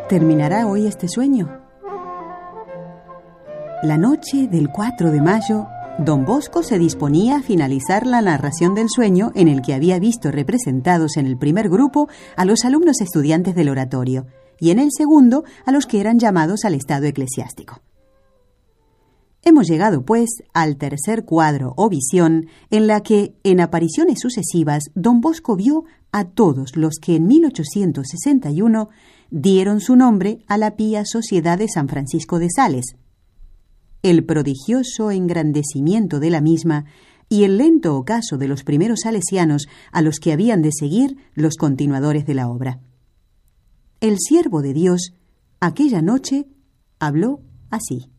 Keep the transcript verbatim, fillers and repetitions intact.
¿Terminará hoy este sueño? La noche del cuatro de mayo, don Bosco se disponía a finalizar la narración del sueño en el que había visto representados en el primer grupo a los alumnos estudiantes del oratorio y en el segundo a los que eran llamados al estado eclesiástico. Hemos llegado, pues, al tercer cuadro o visión en la que, en apariciones sucesivas, don Bosco vio a todos los que en mil ochocientos sesenta y uno dieron su nombre a la pía Sociedad de San Francisco de Sales, el prodigioso engrandecimiento de la misma y el lento ocaso de los primeros salesianos a los que habían de seguir los continuadores de la obra. El siervo de Dios, aquella noche, habló así.